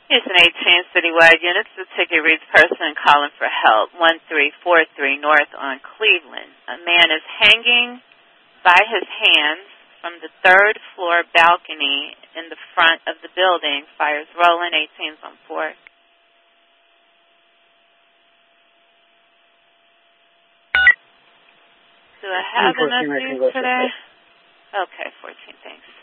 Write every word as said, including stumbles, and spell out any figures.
It's an eighteen citywide units. The ticket reads person calling for help. one three four three North on Cleveland. A man is hanging by his hands from the third floor balcony in the front of the building. Fires rolling. eighteens on four. Do I have enough news today? Okay, fourteen, thanks.